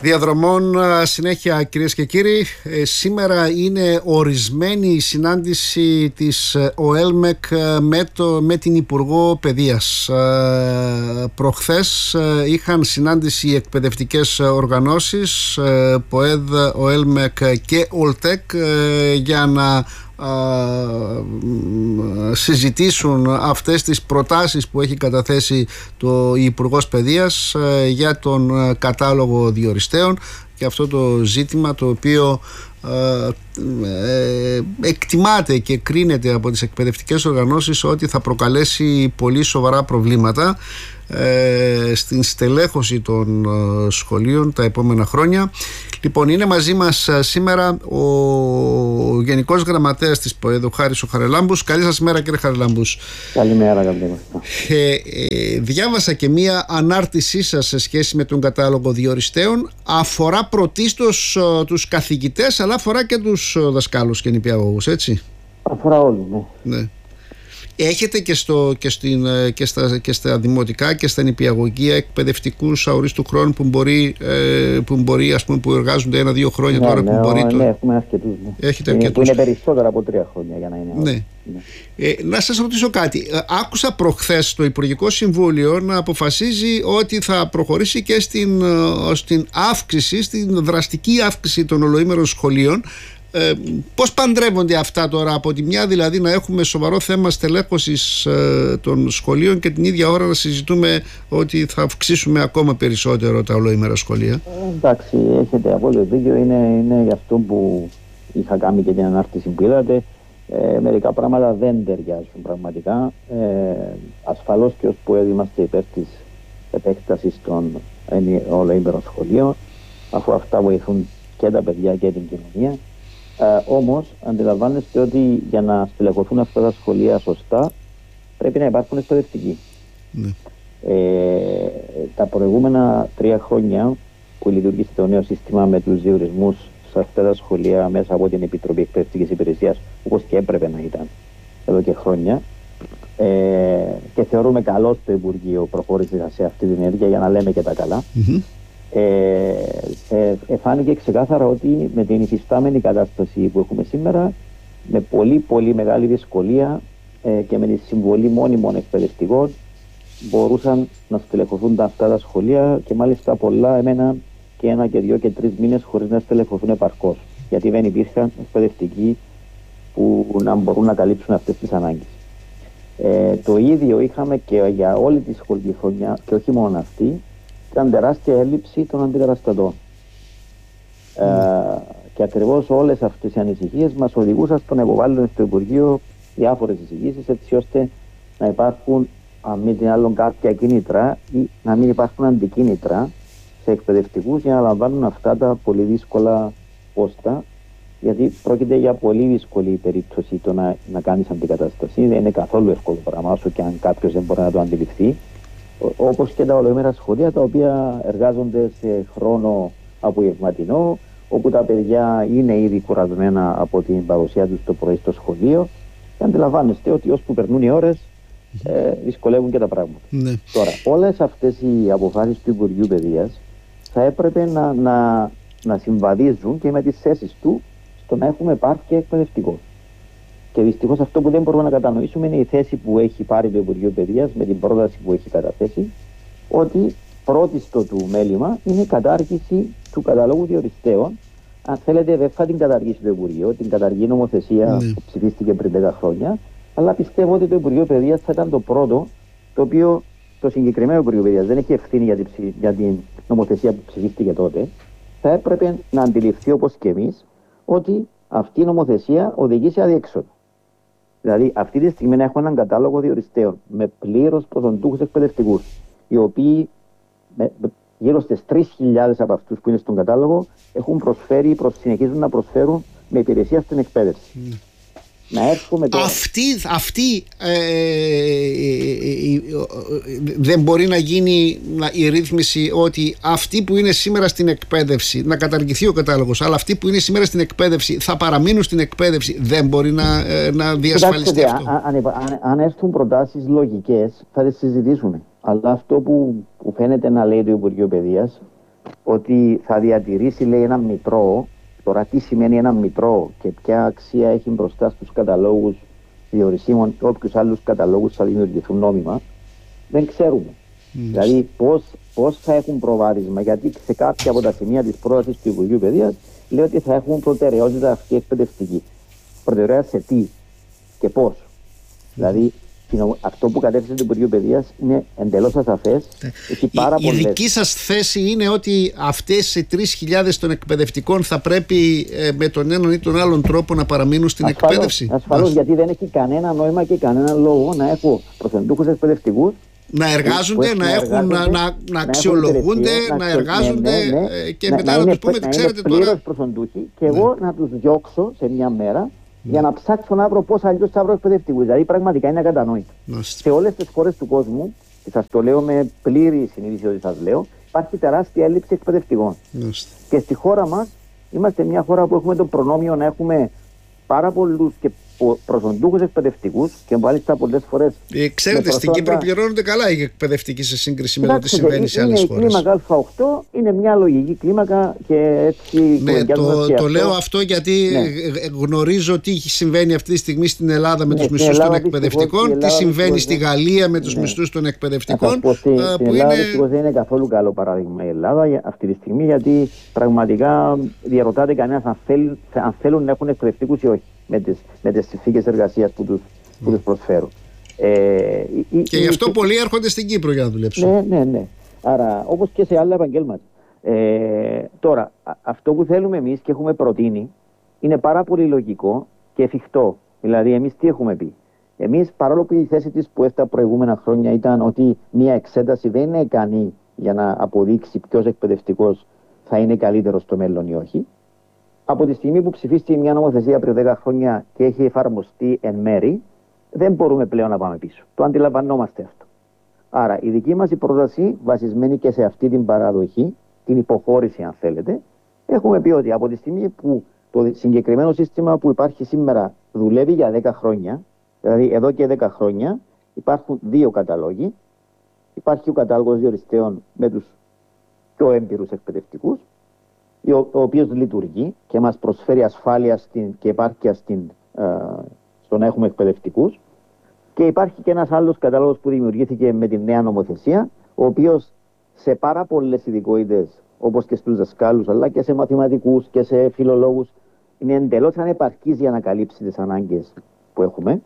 Διαδρομών συνέχεια, κυρίες και κύριοι. Σήμερα είναι ορισμένη η συνάντηση της ΟΕΛΜΕΚ με την Υπουργό Παιδείας. Προχθές είχαν συνάντηση οι εκπαιδευτικές οργανώσεις ΠΟΕΔ, ΟΕΛΜΕΚ και ΟΛΤΕΚ για να συζητήσουν αυτές τις προτάσεις που έχει καταθέσει το Υπουργός Παιδείας για τον κατάλογο διοριστέων και αυτό το ζήτημα το οποίο εκτιμάται και κρίνεται από τις εκπαιδευτικές οργανώσεις ότι θα προκαλέσει πολύ σοβαρά προβλήματα στην στελέχωση των σχολείων τα επόμενα χρόνια. Λοιπόν, είναι μαζί μας σήμερα ο Γενικός Γραμματέας της ΠΟΕΔ, ο Χάρης ο Χαραλάμπους. Καλή σας μέρα, κύριε Χαραλάμπους. Καλημέρα, αγαπητέ. Διάβασα και μία ανάρτησή σας σε σχέση με τον κατάλογο διοριστέων. Αφορά πρωτίστως τους καθηγητές, αλλά αφορά και τους δασκάλους και νηπιαγωγούς, έτσι? Αφορά όλους, ναι. Έχετε και στα δημοτικά και στα νηπιαγωγεία εκπαιδευτικούς αορίστου χρόνου που μπορεί, ας πούμε, που εργάζονται 1-2 χρόνια τώρα που μπορεί. Ναι, έχουμε αρκετούς. Ναι. Έχετε αρκετούς. Που είναι περισσότερα από 3 χρόνια για να είναι. Ναι. Να σας ρωτήσω κάτι. Άκουσα προχθές το Υπουργικό Συμβούλιο να αποφασίζει ότι θα προχωρήσει και στην αύξηση, στην δραστική αύξηση των ολοήμερων σχολείων. Πώς παντρεύονται αυτά τώρα, από τη μια δηλαδή να έχουμε σοβαρό θέμα στελέχωσης των σχολείων και την ίδια ώρα να συζητούμε ότι θα αυξήσουμε ακόμα περισσότερο τα ολοήμερα σχολεία? Εντάξει, έχετε απόλυτο δίκιο. Είναι γι' αυτό που είχα κάνει και την ανάρτηση που είδατε. Μερικά πράγματα δεν ταιριάζουν πραγματικά. Ασφαλώς και ως που είμαστε υπέρ της επέκτασης των ολοήμερων σχολείων, αφού αυτά βοηθούν και τα παιδιά και την κοινωνία. Όμως αντιλαμβάνεστε ότι για να στελεχωθούν αυτά τα σχολεία σωστά πρέπει να υπάρχουν εκπαιδευτικοί. Ναι. Τα προηγούμενα 3 χρόνια που λειτουργήσε το νέο σύστημα με τους διορισμούς σε αυτά τα σχολεία μέσα από την Επιτροπή Εκπαιδευτικής Υπηρεσίας, όπως και έπρεπε να ήταν εδώ και χρόνια, και θεωρούμε καλό το Υπουργείο προχώρησε σε αυτή την ενέργεια για να λέμε και τα καλά. Φάνηκε ξεκάθαρα ότι με την υφιστάμενη κατάσταση που έχουμε σήμερα, με πολύ μεγάλη δυσκολία και με τη συμβολή μόνιμων εκπαιδευτικών, μπορούσαν να στελεχωθούν αυτά τα σχολεία, και μάλιστα πολλά έμεναν και 1 και 2 και 3 μήνες χωρίς να στελεχωθούν επαρκώς, γιατί δεν υπήρχαν εκπαιδευτικοί που να μπορούν να καλύψουν αυτές τις ανάγκες. Το ίδιο είχαμε και για όλη τη σχολική χρονιά, και όχι μόνο αυτή. Ήταν τεράστια έλλειψη των αντικαταστατών. Και ακριβώς όλες αυτές οι ανησυχίες μας οδηγούσαν στο να υποβάλουν στο Υπουργείο διάφορες εισηγήσεις, έτσι ώστε να υπάρχουν, αν μη την άλλον, κάποια κίνητρα ή να μην υπάρχουν αντικίνητρα σε εκπαιδευτικούς για να λαμβάνουν αυτά τα πολύ δύσκολα πόστα. Γιατί πρόκειται για πολύ δύσκολη περίπτωση το να κάνεις αντικατάσταση. Δεν είναι καθόλου εύκολο πράγμα, όσο και αν κάποιος δεν μπορεί να το αντιληφθεί. Όπως και τα ολοήμερα σχολεία, τα οποία εργάζονται σε χρόνο απογευματινό, όπου τα παιδιά είναι ήδη κουρασμένα από την παρουσία τους το πρωί στο σχολείο, και αντιλαμβάνεστε ότι ώσπου περνούν οι ώρες δυσκολεύουν και τα πράγματα. Ναι. Τώρα, όλες αυτές οι αποφάσεις του Υπουργείου Παιδείας θα έπρεπε να συμβαδίζουν και με τις θέσεις του στο να έχουμε επάρκεια εκπαιδευτικών. Και δυστυχώς αυτό που δεν μπορούμε να κατανοήσουμε είναι η θέση που έχει πάρει το Υπουργείο Παιδείας με την πρόταση που έχει καταθέσει, ότι πρώτιστο του μέλημα είναι η κατάργηση του καταλόγου διοριστέων. Αν θέλετε, δεν θα την καταργήσει το Υπουργείο, την καταργεί νομοθεσία που ψηφίστηκε πριν 10 χρόνια, αλλά πιστεύω ότι το Υπουργείο Παιδείας θα ήταν το πρώτο, το οποίο το συγκεκριμένο Υπουργείο Παιδείας δεν έχει ευθύνη για την νομοθεσία που ψηφίστηκε τότε. Θα έπρεπε να αντιληφθεί, όπως και εμείς, ότι αυτή η νομοθεσία οδηγεί σε αδιέξοδο. Δηλαδή, αυτή τη στιγμή έχουμε έναν κατάλογο διοριστέων με πλήρως προσοντούχους εκπαιδευτικούς, οι οποίοι γύρω στις 3.000 από αυτούς που είναι στον κατάλογο έχουν προσφέρει, συνεχίζουν να προσφέρουν με υπηρεσία στην εκπαίδευση. Να έρθουμε τώρα. Αυτή δεν μπορεί να γίνει η ρύθμιση ότι αυτοί που είναι σήμερα στην εκπαίδευση, να καταργηθεί ο κατάλογος, αλλά αυτοί που είναι σήμερα στην εκπαίδευση θα παραμείνουν στην εκπαίδευση? Δεν μπορεί να διασφαλιστεί? Κοιτάξτε, αυτό? Αν έρθουν προτάσεις λογικές θα τις συζητήσουμε. Αλλά αυτό που φαίνεται να λέει το Υπουργείο Παιδείας ότι θα διατηρήσει, λέει, ένα μητρό. Τώρα τι σημαίνει ένα μητρό και ποια αξία έχει μπροστά στους καταλόγους διορισίμων και όποιους άλλους καταλόγους θα δημιουργηθούν νόμιμα, δεν ξέρουμε. Δηλαδή πώς θα έχουν προβάδισμα, γιατί σε κάποια από τα σημεία της πρότασης του Υπουργείου Παιδείας λέει ότι θα έχουν προτεραιότητα αυτή εκπαιδευτική. Προτεραιότητα σε τι και πώς. Δηλαδή αυτό που κατέθεσε το Υπουργείο Παιδείας είναι εντελώς ασαφές. Η δική σας θέση είναι ότι αυτές οι 3.000 των εκπαιδευτικών θα πρέπει με τον έναν ή τον άλλον τρόπο να παραμείνουν στην εκπαίδευση? Ασφαλώς, γιατί δεν έχει κανένα νόημα και κανένα λόγο να έχω προσεντούχους εκπαιδευτικούς να εργάζονται, να αξιολογούνται, να εργάζονται και μετά να τους πούμε ότι ξέρετε τώρα. Πλήρως προσοντούχοι και εγώ να τους διώξω σε μια μέρα για να ψάξω να βρω πώς αλλιώς θα βρω εκπαιδευτικούς. Δηλαδή πραγματικά είναι ακατανόητο. Σε όλες τις χώρες του κόσμου, και σας το λέω με πλήρη συνείδηση ότι σας λέω, υπάρχει τεράστια έλλειψη εκπαιδευτικών. Και στη χώρα μας είμαστε μια χώρα που έχουμε το προνόμιο να έχουμε πάρα πολλούς και προσοντούχους εκπαιδευτικούς και μάλιστα πολλές φορές. Ξέρετε, στην Κύπρο πληρώνονται καλά οι εκπαιδευτικοί σε σύγκριση με το τι συμβαίνει σε άλλες χώρες. Η κλίμακα Α8 είναι μια λογική κλίμακα και έτσι. Ναι, το λέω αυτό γιατί γνωρίζω τι συμβαίνει αυτή τη στιγμή στην Ελλάδα με τους μισθούς των εκπαιδευτικών, τι συμβαίνει στη Γαλλία με τους μισθούς των εκπαιδευτικών. Στην Ελλάδα δυστυχώς δεν είναι καθόλου καλό παράδειγμα η Ελλάδα αυτή τη στιγμή, γιατί πραγματικά διαρωτάται κανένας αν θέλουν να έχουν εκπαιδευτικούς ή όχι με τις συνθήκες εργασίας που τους προσφέρουν. Και γι' αυτό πολλοί έρχονται στην Κύπρο για να δουλέψουν. Ναι. Άρα, όπως και σε άλλα επαγγέλματα. Τώρα, αυτό που θέλουμε εμείς και έχουμε προτείνει είναι πάρα πολύ λογικό και εφικτό. Δηλαδή, εμείς τι έχουμε πει? Εμείς, παρόλο που η θέση της που τα προηγούμενα χρόνια ήταν ότι μια εξέταση δεν είναι ικανή για να αποδείξει ποιος εκπαιδευτικός θα είναι καλύτερος στο μέλλον ή όχι, από τη στιγμή που ψηφίστηκε μια νομοθεσία πριν 10 χρόνια και έχει εφαρμοστεί εν μέρη, δεν μπορούμε πλέον να πάμε πίσω. Το αντιλαμβανόμαστε αυτό. Άρα η δική μας η πρόταση, βασισμένη και σε αυτή την παραδοχή, την υποχώρηση αν θέλετε, έχουμε πει ότι από τη στιγμή που το συγκεκριμένο σύστημα που υπάρχει σήμερα δουλεύει για 10 χρόνια, δηλαδή εδώ και 10 χρόνια υπάρχουν δύο καταλόγοι. Υπάρχει ο κατάλογος διοριστέων με τους πιο έμπειρους εκπαιδευτικούς, ο οποίος λειτουργεί και μας προσφέρει ασφάλεια και επάρκεια στο να έχουμε εκπαιδευτικούς. Και υπάρχει και ένας άλλος κατάλογος που δημιουργήθηκε με τη νέα νομοθεσία, ο οποίος σε πάρα πολλές ειδικότητες, όπως και στους δασκάλους, αλλά και σε μαθηματικούς και σε φιλολόγους, είναι εντελώς ανεπαρκής για να καλύψει τις ανάγκες που έχουμε.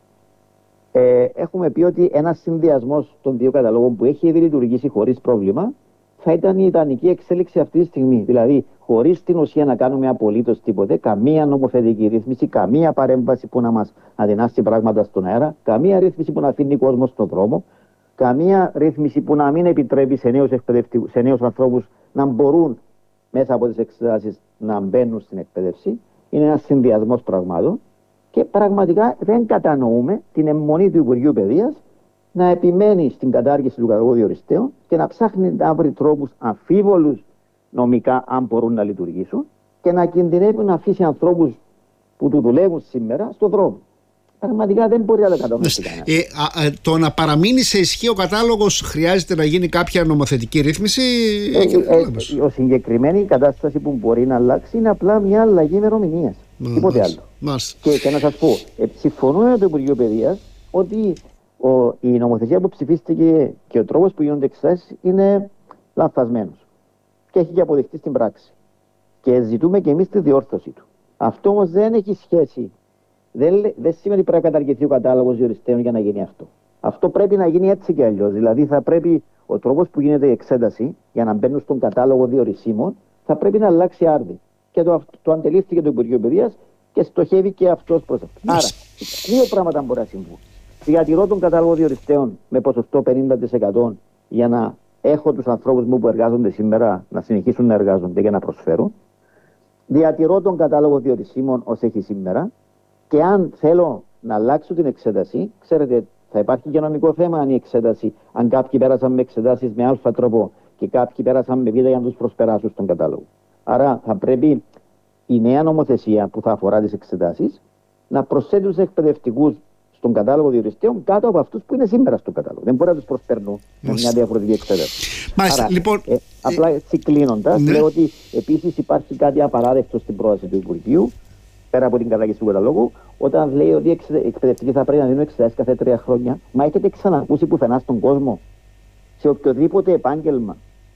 Έχουμε πει ότι ένας συνδυασμός των δύο καταλόγων που έχει ήδη λειτουργήσει χωρίς πρόβλημα θα ήταν η ιδανική εξέλιξη αυτή τη στιγμή. Δηλαδή, χωρίς την ουσία να κάνουμε απολύτως τίποτε, καμία νομοθετική ρύθμιση, καμία παρέμβαση που να μας αδυνάσει πράγματα στον αέρα, καμία ρύθμιση που να αφήνει κόσμο στον δρόμο, καμία ρύθμιση που να μην επιτρέπει σε νέους ανθρώπους να μπορούν μέσα από τις εξετάσεις να μπαίνουν στην εκπαίδευση. Είναι ένας συνδυασμός πραγμάτων και πραγματικά δεν κατανοούμε την αιμονή του Υπουργείου Παιδείας να επιμένει στην κατάργηση του κατάλογου διοριστέων και να ψάχνει να βρει τρόπους αμφίβολους νομικά, αν μπορούν να λειτουργήσουν, και να κινδυνεύει να αφήσει ανθρώπους που του δουλεύουν σήμερα στον δρόμο. Πραγματικά δεν μπορεί να το κατανοήσει κανένα. Το να παραμείνει σε ισχύ ο κατάλογος χρειάζεται να γίνει κάποια νομοθετική ρύθμιση. Η συγκεκριμένη κατάσταση που μπορεί να αλλάξει είναι απλά μια αλλαγή ημερομηνίας. Τίποτε άλλο. Και να σας πω, συμφωνώ με το Υπουργείο Παιδείας ότι η νομοθεσία που ψηφίστηκε και ο τρόπος που γίνονται εξετάσεις είναι λανθασμένος και έχει και αποδειχτεί στην πράξη. Και ζητούμε και εμείς τη διόρθωση του. Αυτό όμως δεν έχει σχέση. Δεν σημαίνει πρέπει να καταργηθεί ο κατάλογος διοριστέων για να γίνει αυτό. Αυτό πρέπει να γίνει έτσι και αλλιώς. Δηλαδή θα πρέπει ο τρόπος που γίνεται η εξέταση για να μπαίνουν στον κατάλογο διορισίμων θα πρέπει να αλλάξει άρδι. Και το αντελήφθηκε το Υπουργείο Παιδείας και στοχεύει και αυτός προς αυτό. Άρα, δύο πράγματα μπορεί να συμβούν. Διατηρώ τον κατάλογο διοριστέων με ποσοστό 50% για να έχω τους ανθρώπους μου που εργάζονται σήμερα να συνεχίσουν να εργάζονται και να προσφέρουν. Διατηρώ τον κατάλογο διορισίμων ως έχει σήμερα. Και αν θέλω να αλλάξω την εξέταση, ξέρετε, θα υπάρχει και νομικό θέμα αν η εξέταση, αν κάποιοι πέρασαν με εξετάσεις με α τρόπο και κάποιοι πέρασαν με β για να τους προσπεράσουν στον κατάλογο. Άρα θα πρέπει η νέα νομοθεσία που θα αφορά τις εξετάσεις να προσθέτει τους εκπαιδευτικούς στον κατάλογο διοριστέων κάτω από αυτούς που είναι σήμερα στον κατάλογο. Δεν μπορεί να τους προσπερνούν με μια διαφορετική εξέταση. Μάλιστα, Άρα, λοιπόν. Απλά έτσι κλείνοντας, λέω ότι επίσης υπάρχει κάτι απαράδεκτο στην πρόταση του Υπουργείου, πέρα από την κατάργηση του καταλόγου, όταν λέει ότι οι εκπαιδευτικοί θα πρέπει να δίνουν εξετάσεις κάθε 3 χρόνια. Μα έχετε ξανακούσει πουθενά στον κόσμο, σε οποιοδήποτε επάγγελμα,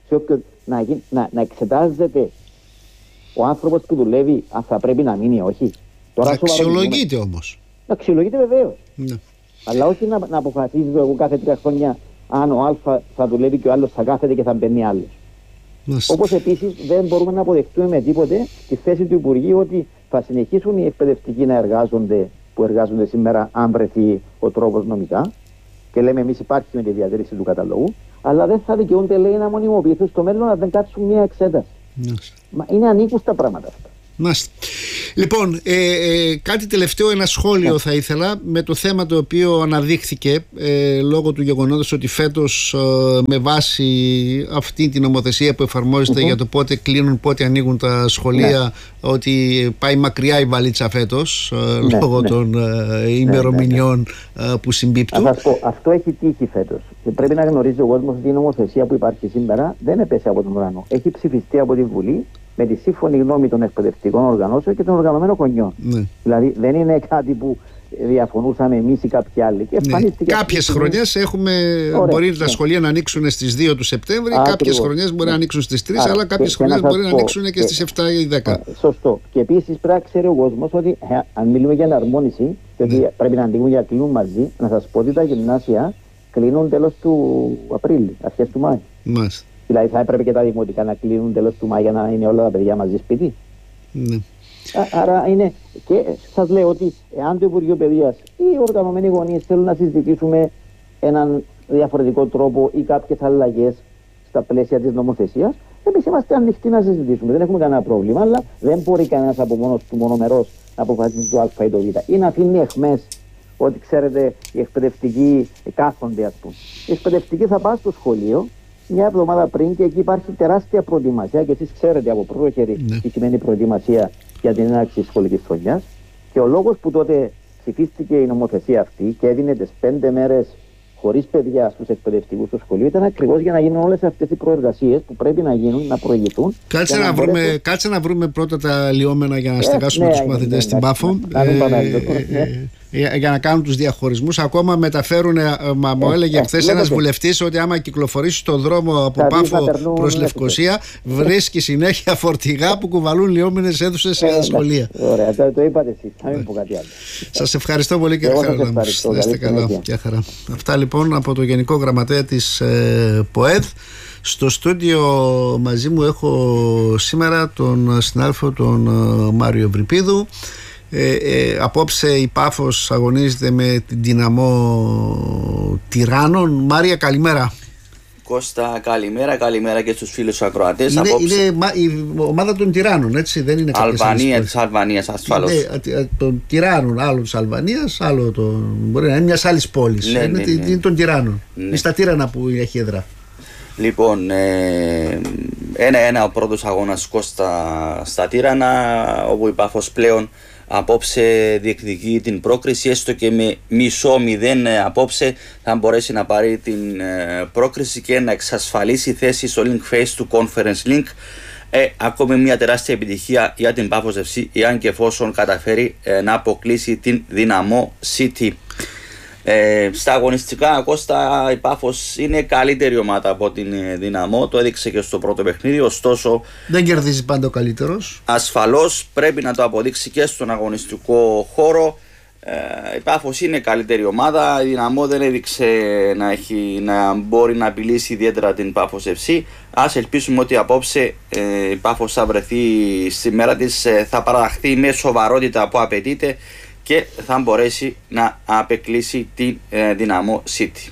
να εξετάζεται ο άνθρωπος που δουλεύει αν θα πρέπει να μείνει ή όχι? Τώρα αξιολογείται όμως. Αξιολογείται βεβαίως. Ναι. Αλλά όχι να αποφασίζει εγώ κάθε 3 χρόνια αν ο Α θα δουλεύει και ο άλλος θα κάθεται και θα μπαίνει άλλος. Όπως επίσης δεν μπορούμε να αποδεχτούμε με τίποτε τη θέση του Υπουργείου ότι θα συνεχίσουν οι εκπαιδευτικοί να εργάζονται που εργάζονται σήμερα, αν βρεθεί ο τρόπος νομικά. Και λέμε εμείς υπάρχει με τη διατήρηση του καταλόγου, αλλά δεν θα δικαιούνται, λέει, να μονιμοποιηθούν στο μέλλον να δεν κάτσουν μια εξέταση. Μα είναι ανήκουστα πράγματα αυτά. Μάλιστα. Λοιπόν, κάτι τελευταίο, ένα σχόλιο θα ήθελα με το θέμα το οποίο αναδείχθηκε λόγω του γεγονότος ότι φέτος με βάση αυτή την νομοθεσία που εφαρμόζεται για το πότε κλείνουν, πότε ανοίγουν τα σχολεία, ότι πάει μακριά η βαλίτσα φέτος λόγω των ημερομηνιών που συμπίπτουν. Θα σας πω, αυτό έχει τύχει φέτος. Και πρέπει να γνωρίζει ο κόσμος ότι η νομοθεσία που υπάρχει σήμερα δεν έπεσε από τον ουρανό. Έχει ψηφιστεί από τη Βουλή με τη σύμφωνη γνώμη των εκπαιδευτικών οργανώσεων και των οργανωμένων γονιών. Δηλαδή δεν είναι κάτι που διαφωνούσαμε εμείς ή κάποιοι άλλοι. Κάποιες χρονιές μπορεί τα σχολεία να ανοίξουν στις 2 του Σεπτέμβρη, κάποιες χρονιές μπορεί να ανοίξουν στις 3, αλλά κάποιες χρονιές μπορεί να ανοίξουν και στις 7 ή 10. Σωστό. Και επίσης πρέπει να ξέρει ο κόσμος ότι αν μιλούμε για εναρμόνιση και ότι πρέπει να ανοίγουν για να κλείνουν μαζί, να σας πω ότι τα γυμνάσια κλείνουν τέλος του Απρίλη, αρχές του Μάη. Δηλαδή θα έπρεπε και τα δημοτικά να κλείνουν τέλος του Μάη για να είναι όλα τα παιδιά μαζί σπίτι. Άρα είναι. Και σας λέω ότι εάν το Υπουργείο Παιδείας ή οι οργανωμένοι γονείς θέλουν να συζητήσουμε έναν διαφορετικό τρόπο ή κάποιες αλλαγές στα πλαίσια της νομοθεσίας, εμείς είμαστε ανοιχτοί να συζητήσουμε. Δεν έχουμε κανένα πρόβλημα, αλλά δεν μπορεί κανένας από μόνος του μονομερός να αποφασίσει το Α ή το Β ή να αφήνει εχμές ότι ξέρετε οι εκπαιδευτικοί κάθονται, ας πούμε. Οι εκπαιδευτικοί θα πάνε στο σχολείο μια εβδομάδα πριν και εκεί υπάρχει τεράστια προετοιμασία και εσείς ξέρετε από πρώτο χέρι τι σημαίνει προετοιμασία για την έναρξη της σχολικής χρονιάς. Και ο λόγος που τότε ψηφίστηκε η νομοθεσία αυτή και έδινε τις 5 μέρες χωρίς παιδιά στους εκπαιδευτικούς στο σχολείο ήταν ακριβώς για να γίνουν όλες αυτές οι προεργασίες που πρέπει να γίνουν, να προηγηθούν. Κάτσε να βρούμε πρώτα τα λιώμενα για να στεγάσουμε τους μαθητές στην Πάφο. Για να κάνουν τους διαχωρισμούς. Ακόμα μεταφέρουν, μου έλεγε χθες ένας βουλευτής ότι άμα κυκλοφορήσει στον δρόμο από Πάφο προς Λευκοσία βρίσκει συνέχεια φορτηγά που κουβαλούν λιώμενες αίθουσες σε σχολεία. Ωραία, το είπατε εσείς. Θα μην πω κάτι άλλο. Σας ευχαριστώ πολύ κύριε Χαραλάμπους. Να είστε καλά. Αυτά λοιπόν από το Γενικό Γραμματέα της ΠΟΕΔ. Στο στούντιο μαζί μου έχω σήμερα τον συνάδελφο τον Μάριο Ευρυπίδου. Απόψε η Πάφος αγωνίζεται με την Δυναμό Τυράννων. Μάρια, καλημέρα. Κώστα, καλημέρα και στους φίλους ακροατές. Είναι η ομάδα των Τυράννων, έτσι, δεν είναι Αλβανία, της Αλβανίας ασφαλώς. Των Τυράννων, άλλο της Αλβανίας, άλλο μπορεί να είναι μιας άλλης πόλης. Είναι των Τυράννων. Είναι στα Τύρανα που έχει έδρα. Λοιπόν, ένα ο πρώτος αγώνας, Κώστα, στα Τύρανα, όπου η Πάφος πλέον απόψε διεκδικεί την πρόκριση, έστω και με 0,5 απόψε θα μπορέσει να πάρει την πρόκριση και να εξασφαλίσει θέση στο link face του Conference Link. Ακόμη μια τεράστια επιτυχία για την Πάφος FC, εάν και εφόσον καταφέρει να αποκλείσει την Δυναμό City. Στα αγωνιστικά, Κώστα, η Πάφος είναι καλύτερη ομάδα από την Δυναμό, το έδειξε και στο πρώτο παιχνίδι, ωστόσο δεν κερδίζει πάντα ο καλύτερος. Ασφαλώς πρέπει να το αποδείξει και στον αγωνιστικό χώρο. Η Πάφος είναι καλύτερη ομάδα, η Δυναμό δεν έδειξε να μπορεί να απειλήσει ιδιαίτερα την Πάφος FC. Ας ελπίσουμε ότι απόψε η Πάφος θα βρεθεί στη μέρα της, θα παραδαχθεί με σοβαρότητα που απαιτείται και θα μπορέσει να απεκλείσει τη Δυναμό City.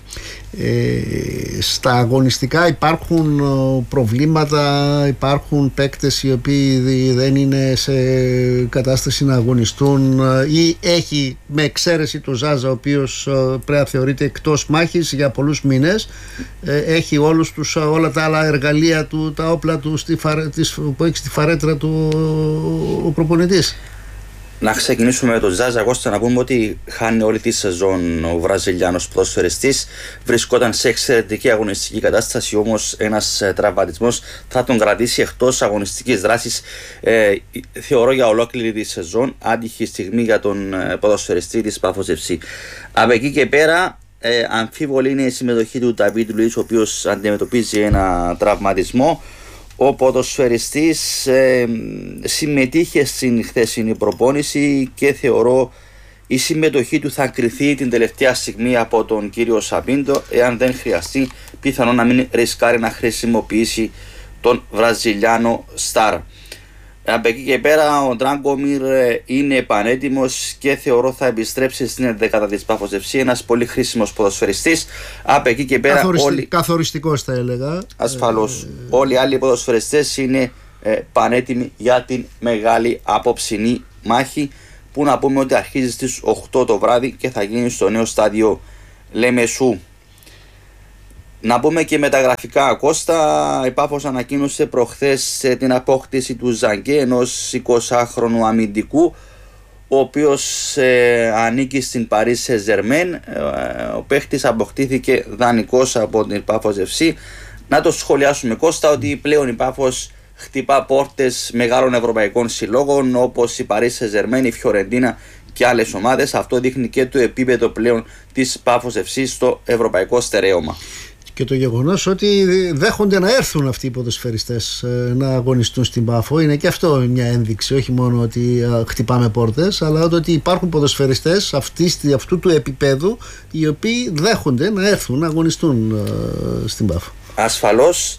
Στα αγωνιστικά υπάρχουν προβλήματα, υπάρχουν παίκτες οι οποίοι δεν είναι σε κατάσταση να αγωνιστούν ή έχει, με εξαίρεση το Ζάζα ο οποίος πρέπει να θεωρείται εκτός μάχης για πολλούς μήνες, έχει όλα τα άλλα εργαλεία του, τα όπλα του που έχει στη φαρέτρα του ο προπονητής. Να ξεκινήσουμε με τον Ζάζα Κώστα, να πούμε ότι χάνει όλη τη σεζόν ο Βραζιλιάνος ποδοσφαιριστής. Βρισκόταν σε εξαιρετική αγωνιστική κατάσταση, όμως ένας τραυματισμός θα τον κρατήσει εκτός αγωνιστικής δράσης, θεωρώ, για ολόκληρη τη σεζόν. Άτυχη στιγμή για τον ποδοσφαιριστή της Πάφος FC. Από εκεί και πέρα, αμφίβολη είναι η συμμετοχή του Νταβίτ Λουίς, ο οποίος αντιμετωπίζει ένα τραυματισμό. Ο ποδοσφαιριστής συμμετείχε στην χθεσινή προπόνηση και θεωρώ η συμμετοχή του θα κριθεί την τελευταία στιγμή από τον κύριο Σαπίντο, εάν δεν χρειαστεί πιθανό να μην ρισκάρει να χρησιμοποιήσει τον Βραζιλιάνο Σταρ. Από εκεί και πέρα ο Ντράγκομιρ είναι πανέτοιμος και θεωρώ θα επιστρέψει στην 11η της Πάφος FC, ένας πολύ χρήσιμος ποδοσφαιριστής. Από εκεί και πέρα καθοριστικός θα έλεγα. Ασφαλώς. Όλοι οι άλλοι ποδοσφαιριστές είναι πανέτοιμοι για την μεγάλη απόψινή μάχη, που να πούμε ότι αρχίζει στις 8 το βράδυ και θα γίνει στο νέο στάδιο Λεμεσού. Να πούμε και μεταγραφικά, Κώστα. Η Πάφος ανακοίνωσε προχθές την απόκτηση του Ζαγκέ, ενός 20χρονου αμυντικού, ο οποίος ανήκει στην Paris Saint-Germain. Ο παίχτης αποκτήθηκε δανεικός από την Πάφος FC. Να το σχολιάσουμε, Κώστα, ότι πλέον η Πάφος χτυπά πόρτες μεγάλων ευρωπαϊκών συλλόγων όπως η Paris Saint-Germain, η Φιωρεντίνα και άλλες ομάδες. Αυτό δείχνει και το επίπεδο πλέον της Πάφος FC στο ευρωπαϊκό στερέωμα. Και το γεγονός ότι δέχονται να έρθουν αυτοί οι ποδοσφαιριστές να αγωνιστούν στην Πάφο είναι και αυτό μια ένδειξη, όχι μόνο ότι χτυπάμε πόρτες, αλλά ότι υπάρχουν ποδοσφαιριστές αυτού του επίπεδου οι οποίοι δέχονται να έρθουν να αγωνιστούν στην Πάφο. Ασφαλώς,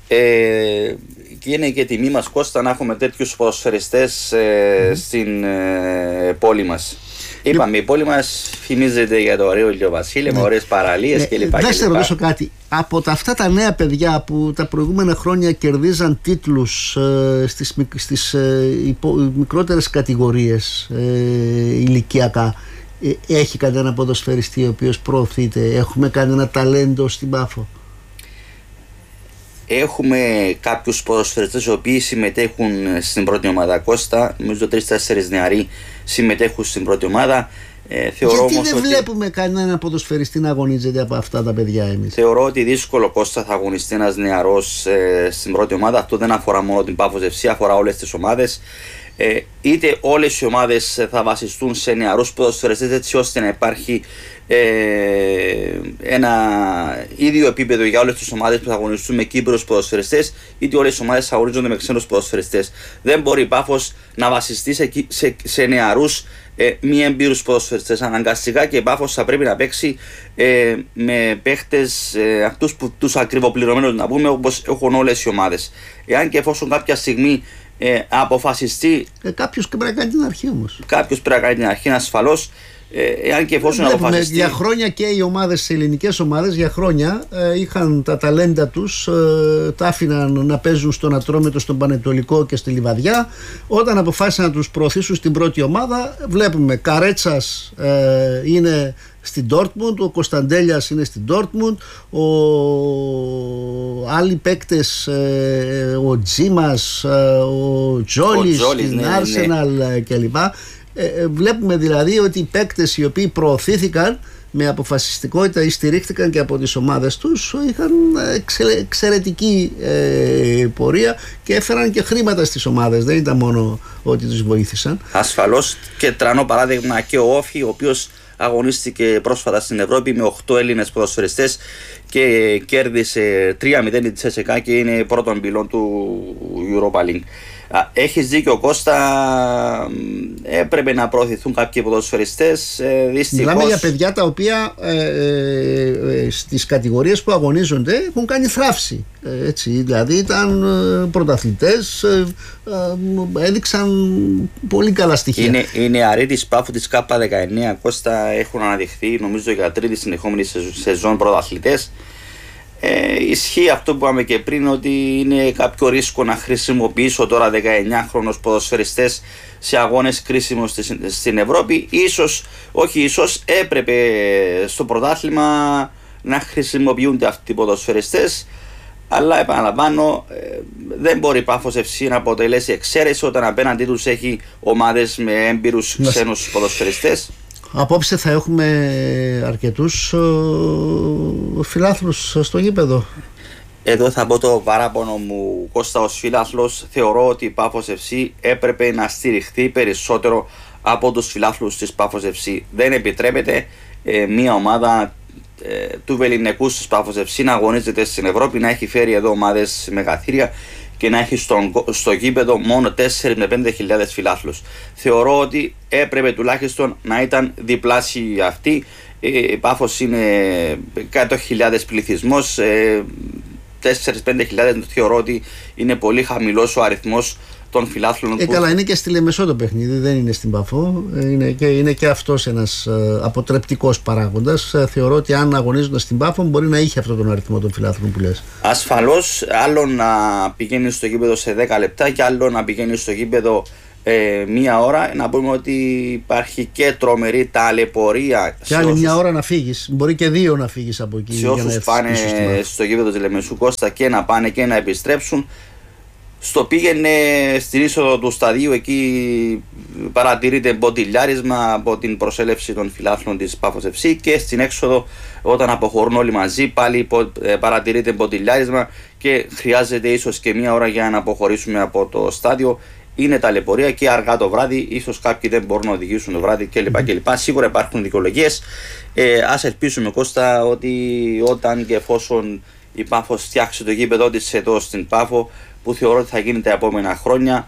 και είναι και τιμή μας, Κώστα, να έχουμε τέτοιους ποδοσφαιριστές στην πόλη μας. Είπαμε, η πόλη μας φημίζεται για το ωραίο ηλιοβασίλειο, με ωραίες παραλίες κλπ. Δεν σε ρωτήσω κάτι. Από αυτά τα νέα παιδιά που τα προηγούμενα χρόνια κερδίζαν τίτλους στις μικρότερες κατηγορίες ηλικιακά, έχει κανένα ποδοσφαιριστή ο οποίος προωθείται? Έχουμε κανένα ταλέντο στην Πάφο? Έχουμε κάποιους ποδοσφαιριστές οι οποίοι συμμετέχουν στην πρώτη ομάδα, Κώστα. Νομίζω 3-4 νεαροί συμμετέχουν στην πρώτη ομάδα. Γιατί δεν βλέπουμε κανένα ποδοσφαιριστή να αγωνίζεται από αυτά τα παιδιά εμείς? Θεωρώ ότι δύσκολο, Κώστα, θα αγωνιστεί ένας νεαρός στην πρώτη ομάδα. Αυτό δεν αφορά μόνο την Πάφος FC, αφορά όλες τις ομάδες. Είτε όλες οι ομάδες θα βασιστούν σε νεαρούς ποδοσφαιριστές, έτσι ώστε να υπάρχει ένα ίδιο επίπεδο για όλες τις ομάδες που θα αγωνιστούν με Κύπρους ποδοσφαιριστές, είτε όλες οι ομάδες θα αγωνίζονται με ξένους ποδοσφαιριστές. Δεν μπορεί η Πάφος να βασιστεί σε νεαρούς μη εμπειρούς ποδοσφαιριστές. Αναγκαστικά και η Πάφος θα πρέπει να παίξει με παίχτες αυτούς που τους ακριβοπληρωμένους, να πούμε, όπως έχουν όλες οι ομάδες. Εάν και εφόσον κάποια στιγμή αποφασιστεί. Κάποιος πρέπει να κάνει την αρχή όμως. Κάποιος πρέπει να κάνει την αρχή, ασφαλώς. Εάν και εφόσον αποφασιστεί. Για χρόνια και οι ομάδες, οι ελληνικές ομάδες, για χρόνια είχαν τα ταλέντα τους, τα άφηναν να παίζουν στον Ατρόμητο, στον Πανετολικό και στη Λιβαδιά. Όταν αποφάσισαν να τους προωθήσουν στην πρώτη ομάδα, βλέπουμε Καρέτσας είναι στην Ντόρτμουντ, ο Κωνσταντέλιας είναι στην Ντόρτμουντ, άλλοι παίκτες, ο Τζίμας, ο Τζόλις στην Άρσεναλ κλπ. Βλέπουμε δηλαδή ότι οι παίκτες οι οποίοι προωθήθηκαν με αποφασιστικότητα ή στηρίχθηκαν και από τις ομάδες τους είχαν εξαιρετική πορεία και έφεραν και χρήματα στις ομάδες. Δεν ήταν μόνο ότι τους βοήθησαν. Ασφαλώς, και τρανό παράδειγμα και ο Όφη, ο οποίος αγωνίστηκε πρόσφατα στην Ευρώπη με 8 Έλληνες ποδοσφαιριστές και κέρδισε 3-0 τη Τσέσσεκα και είναι πρώτον πυλών του Europa League. Έχεις δίκιο, Κώστα, έπρεπε να προωθηθούν κάποιοι ποδοσφαιριστές. Δυστυχώς. Μιλάμε για παιδιά τα οποία στις κατηγορίες που αγωνίζονται έχουν κάνει θράψη. Έτσι, δηλαδή ήταν πρωταθλητές, έδειξαν πολύ καλά στοιχεία. Οι νεαροί της Πάφου της K19, Κώστα, έχουν αναδειχθεί νομίζω για τρίτη συνεχόμενη σεζόν πρωταθλητές. Ισχύει αυτό που είπαμε και πριν, ότι είναι κάποιο ρίσκο να χρησιμοποιήσω τώρα 19χρονους ποδοσφαιριστές σε αγώνες κρίσιμους στην Ευρώπη. Ίσως έπρεπε στο πρωτάθλημα να χρησιμοποιούνται αυτοί οι ποδοσφαιριστές, Αλλά επαναλαμβάνω, δεν μπορεί η Πάφος FC να αποτελέσει εξαίρεση όταν απέναντί τους έχει ομάδες με έμπειρους ξένους ποδοσφαιριστές. Απόψε θα έχουμε αρκετούς φιλάθλους στο γήπεδο. Εδώ θα πω το παράπονο μου, Κώστα, ως φιλάθλος. Θεωρώ ότι η Πάφος FC έπρεπε να στηριχθεί περισσότερο από τους φιλάθλους της Πάφος FC. Δεν επιτρέπεται μια ομάδα του βεληνικούς της Πάφος FC να αγωνίζεται στην Ευρώπη, να έχει φέρει εδώ ομάδες μεγαθύρια και να έχει στο γήπεδο μόνο 4 με 5 χιλιάδες φιλάθλους. Θεωρώ ότι έπρεπε τουλάχιστον να ήταν διπλάσιοι αυτοί. Η Πάφος είναι 100.000 πληθυσμός, 4-5 χιλιάδες θεωρώ ότι είναι πολύ χαμηλός ο αριθμός των φιλάθλων. Καλά, είναι και στη Λεμεσό το παιχνίδι, δεν είναι στην Παφό. Είναι και αυτός ένας αποτρεπτικός παράγοντας. Θεωρώ ότι αν αγωνίζονταν στην Πάφο μπορεί να είχε αυτόν τον αριθμό των φιλάθλων που λες. Ασφαλώς, άλλο να πηγαίνει στο γήπεδο σε 10 λεπτά και άλλο να πηγαίνει στο γήπεδο μία ώρα. Να πούμε ότι υπάρχει και τρομερή ταλαιπωρία. Και άλλη μια ώρα να φύγεις. Μπορεί και 2 να φύγεις από εκεί. Σε όσους πάνε στο γήπεδο της Λεμεσού, Κώστα, και να πάνε και να επιστρέψουν. Στο πήγαινε στην είσοδο του σταδίου, εκεί παρατηρείται μποτιλιάρισμα από την προσέλευση των φιλάθλων της Πάφος FC, και στην έξοδο όταν αποχωρούν όλοι μαζί πάλι παρατηρείται μποτιλιάρισμα και χρειάζεται ίσως και μία ώρα για να αποχωρήσουμε από το στάδιο. Είναι ταλαιπωρία και αργά το βράδυ, ίσως κάποιοι δεν μπορούν να οδηγήσουν το βράδυ κλπ. Σίγουρα υπάρχουν δικαιολογίες. Ας ελπίσουμε, Κώστα, ότι όταν και εφόσον η Πάφος φτιάξει το γήπεδο της εδώ στην Πάφο, που θεωρώ ότι θα γίνει τα επόμενα χρόνια,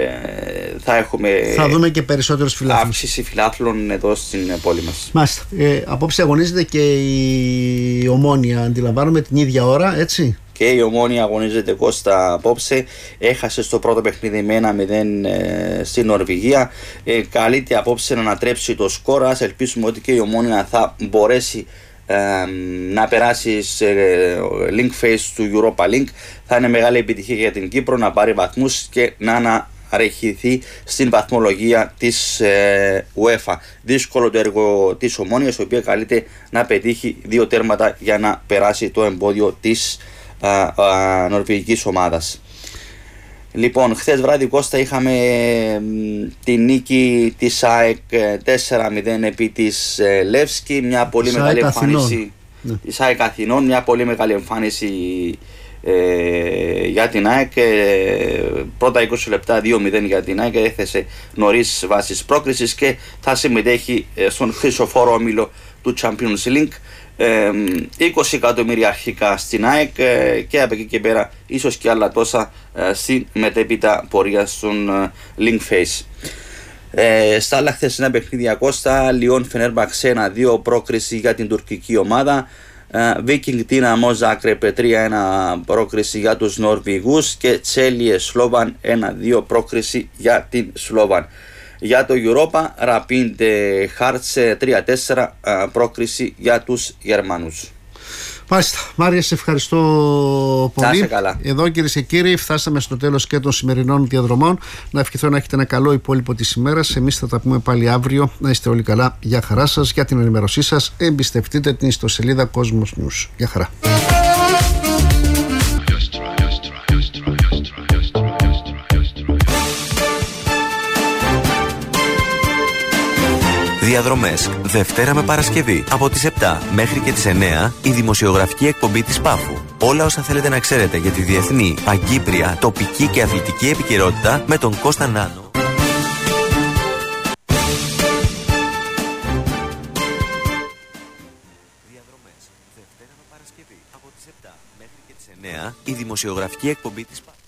θα δούμε και περισσότερους φιλάθλους. Αύξηση φιλάθλων εδώ στην πόλη μας. Μάλιστα. Απόψε αγωνίζεται και η Ομόνοια, αντιλαμβάνομαι, την ίδια ώρα, έτσι. Και η Ομόνοια αγωνίζεται, Κώστα, απόψε. Έχασε στο πρώτο παιχνίδι με 1-0 στην Νορβηγία. Καλείται απόψε να ανατρέψει το σκορ. Ας ελπίσουμε ότι και η Ομόνοια θα μπορέσει να περάσει σε link phase του Europa Link. Θα είναι μεγάλη επιτυχία για την Κύπρο να πάρει βαθμούς και να αναρρεχηθεί στην βαθμολογία της UEFA. Δύσκολο το έργο της Ομόνοιας, η οποία καλείται να πετύχει 2 τέρματα για να περάσει το εμπόδιο της νορβηγικής ομάδας. Λοιπόν, χθες βράδυ, Κώστα, είχαμε τη νίκη της ΑΕΚ 4-0 επί της Λεύσκη, μια πολύ μεγάλη εμφάνιση της ΑΕΚ Αθηνών, μια πολύ μεγάλη εμφάνιση για την ΑΕΚ. Πρώτα 20 λεπτά 2-0 για την ΑΕΚ, έθεσε νωρίς βάσεις πρόκρισης και θα συμμετέχει στον χρυσοφόρο όμιλο του Champions League. 20 εκατομμύρια αρχικά στην ΑΕΚ και από εκεί και πέρα ίσως και άλλα τόσα στην μετέπειτα πορεία στον link phase. Στα άλλα χθεσινά παιχνίδια, Κώστα, Λιόν Φενέρμπαξ 1-2 πρόκριση για την τουρκική ομάδα, Viking Dinamo Zagreb 3-1 πρόκριση για τους Νορβηγούς και Τσέλιε Σλόβαν 1-2 πρόκριση για την Σλόβαν. Για το Europa, Rapid Hearts 3-4 πρόκριση για τους Γερμανούς. Μάλιστα. Μάρια, σε ευχαριστώ πολύ. Καλά. Εδώ, κυρίες και κύριοι, φτάσαμε στο τέλος και των σημερινών διαδρομών. Να ευχηθώ να έχετε ένα καλό υπόλοιπο της ημέρας. Εμείς θα τα πούμε πάλι αύριο. Να είστε όλοι καλά. Γεια χαρά σας. Για την ενημερωσή σας, εμπιστευτείτε την ιστοσελίδα Cosmos News. Γεια χαρά. Διαδρομές, Δευτέρα με Παρασκευή, από τις 7 μέχρι και τις 9, η δημοσιογραφική εκπομπή της Πάφου. Όλα όσα θέλετε να ξέρετε για τη διεθνή, παγκύπρια, τοπική και αθλητική επικαιρότητα με τον Κώστα Νάνο. Διαδρομές, Δευτέρα με Παρασκευή, από τις 7 μέχρι και τις 9, η δημοσιογραφική εκπομπή της Πάφου.